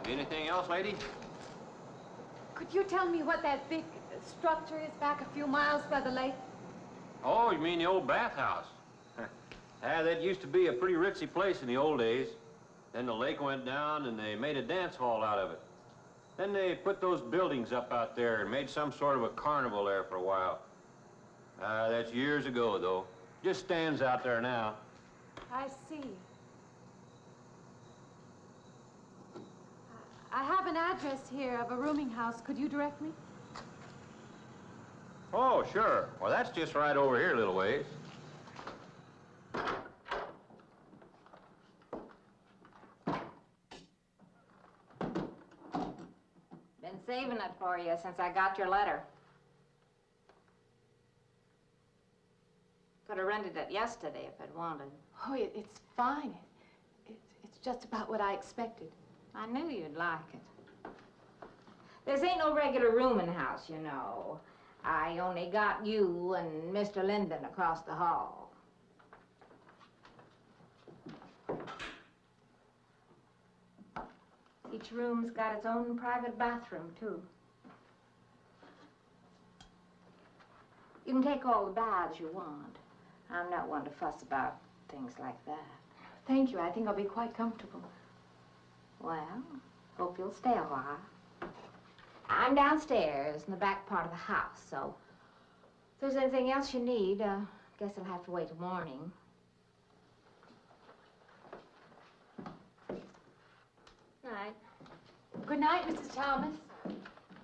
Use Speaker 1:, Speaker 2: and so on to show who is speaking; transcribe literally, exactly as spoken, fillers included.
Speaker 1: Anything else, lady?
Speaker 2: Could you tell me what that big structure is back a few miles by the lake?
Speaker 1: Oh, you mean the old bathhouse? Ah, that used to be a pretty ritzy place in the old days. Then the lake went down and they made a dance hall out of it. Then they put those buildings up out there and made some sort of a carnival there for a while. Ah, that's years ago, though. Just stands out there now.
Speaker 2: I see. I have an address here of a rooming house. Could you direct me?
Speaker 1: Oh, sure. Well, that's just right over here a little ways.
Speaker 3: Been saving it for you since I got your letter. Could have rented it yesterday if I'd wanted.
Speaker 2: Oh, it, it's fine. It, it's just about what I expected.
Speaker 3: I knew you'd like it. This ain't no regular rooming house, you know. I only got you and Mister Linden across the hall. Each room's got its own private bathroom, too. You can take all the baths you want. I'm not one to fuss about things like that.
Speaker 2: Thank you. I think I'll be quite comfortable.
Speaker 3: Well, hope you'll stay a while. I'm downstairs in the back part of the house, so if there's anything else you need, uh, guess I'll have to wait till morning. Night.
Speaker 2: Good night, Missus Thomas.